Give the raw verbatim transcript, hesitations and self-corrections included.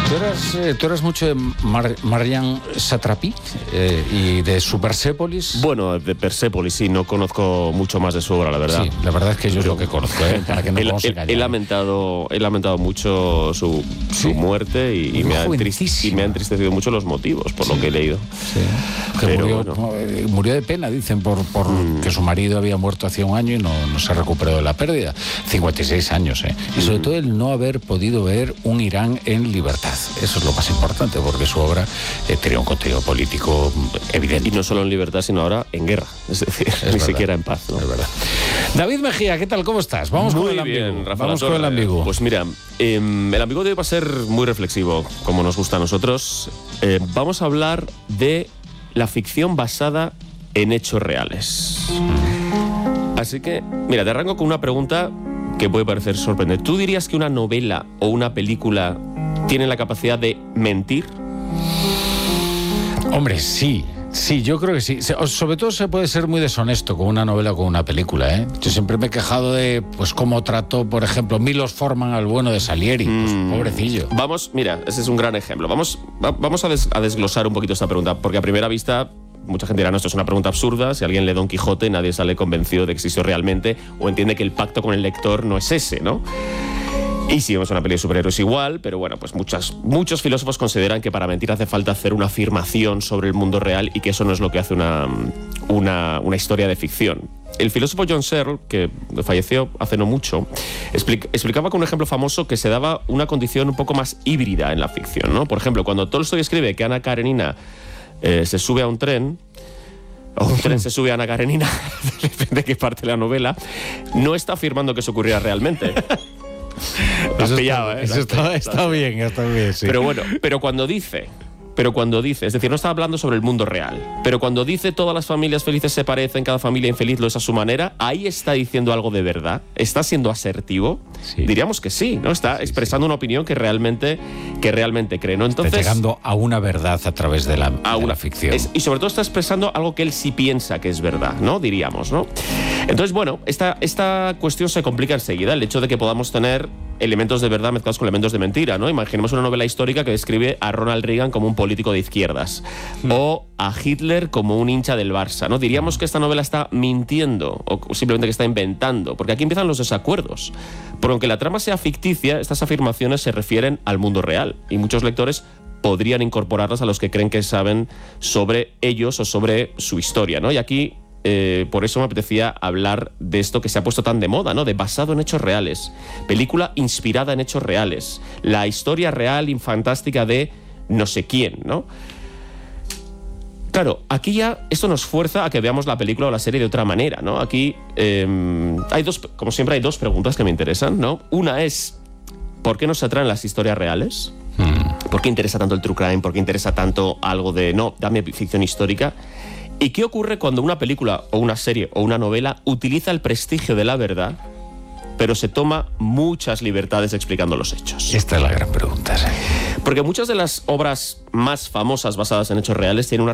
¿Tú eras, eh, tú eras mucho de Mar Marian Satrapi eh, y de su Persépolis? Bueno, de Persépolis sí, no conozco mucho más de su obra, la verdad. Sí, la verdad es que yo es lo que conozco, ¿eh? Para que no he, he, he, lamentado, he lamentado mucho su, su ¿Sí? muerte y, y, me ha y me ha entristecido mucho los motivos, por sí. lo que he leído. Sí. Que Pero, murió, bueno. murió de pena, dicen, por, por mm. que su marido había muerto hacía un año y no, no se recuperó de la pérdida. cincuenta y seis años, ¿eh? Y sobre mm. todo el no haber podido ver un Irán en libertad. Eso es lo más importante, porque su obra eh, tenía un contenido político evidente. Y no solo en libertad, sino ahora en guerra. Es decir, es ni verdad. siquiera en paz, ¿no? Es verdad. David Mejía, ¿qué tal? ¿Cómo estás? Vamos muy con el bien, ambiguo. Rafa Vamos con el ambiguo. Pues mira, eh, el ambiguo de hoy va a ser muy reflexivo, como nos gusta a nosotros. Eh, vamos a hablar de la ficción basada en hechos reales. Mm. Así que, mira, te arranco con una pregunta que puede parecer sorprendente. ¿Tú dirías que una novela o una película tiene la capacidad de mentir? Hombre, sí. Sí, yo creo que sí. Sobre todo se puede ser muy deshonesto con una novela o con una película, ¿eh? Yo siempre me he quejado de, pues, cómo trató, por ejemplo, Milos Forman al bueno de Salieri. Pues, mm. pobrecillo. Vamos, mira, ese es un gran ejemplo. Vamos, va, vamos a, des, a desglosar un poquito esta pregunta, porque a primera vista mucha gente dirá, no, esto es una pregunta absurda. Si alguien lee Don Quijote, nadie sale convencido de que existió realmente o entiende que el pacto con el lector no es ese, ¿no? Y si vemos una peli de superhéroes igual, pero bueno, pues muchas, muchos filósofos consideran que para mentir hace falta hacer una afirmación sobre el mundo real y que eso no es lo que hace una, una, una historia de ficción. El filósofo John Searle, que falleció hace no mucho, explic, explicaba con un ejemplo famoso que se daba una condición un poco más híbrida en la ficción, ¿no? Por ejemplo, cuando Tolstoy escribe que Ana Karenina eh, se sube a un tren, o un tren se sube a Ana Karenina, depende de qué parte de la novela, no está afirmando que eso ocurriera realmente. Lo has pillado, ¿eh? Eso está, está bien, está bien, sí. Pero bueno, pero cuando dice, pero cuando dice, es decir, no está hablando sobre el mundo real, pero cuando dice todas las familias felices se parecen, cada familia infeliz lo es a su manera, ahí está diciendo algo de verdad, está siendo asertivo, sí. Diríamos que sí, ¿no? Está sí, expresando sí. una opinión que realmente, que realmente cree, ¿no? Entonces, está llegando a una verdad a través de la, a de una la ficción. Es, y sobre todo está expresando algo que él sí piensa que es verdad, ¿no? Diríamos, ¿no? Entonces, bueno, esta, esta cuestión se complica enseguida, el hecho de que podamos tener elementos de verdad mezclados con elementos de mentira, ¿no? Imaginemos una novela histórica que describe a Ronald Reagan como un político de izquierdas mm. o a Hitler como un hincha del Barça, ¿no? Diríamos que esta novela está mintiendo o simplemente que está inventando, porque aquí empiezan los desacuerdos. Pero aunque la trama sea ficticia, estas afirmaciones se refieren al mundo real y muchos lectores podrían incorporarlas a los que creen que saben sobre ellos o sobre su historia, ¿no? Y aquí Eh, por eso me apetecía hablar de esto que se ha puesto tan de moda, ¿no? De basado en hechos reales. Película inspirada en hechos reales. La historia real y fantástica de no sé quién, ¿no? Claro, aquí ya esto nos fuerza a que veamos la película o la serie de otra manera, ¿no? Aquí eh, hay dos, como siempre, hay dos preguntas que me interesan, ¿no? Una es, ¿por qué nos atraen las historias reales? Hmm. ¿Por qué interesa tanto el true crime? ¿Por qué interesa tanto algo de, no, dame ficción histórica? ¿Y qué ocurre cuando una película o una serie o una novela utiliza el prestigio de la verdad, pero se toma muchas libertades explicando los hechos? Esta es la gran pregunta, ¿sí? Porque muchas de las obras más famosas basadas en hechos reales tienen una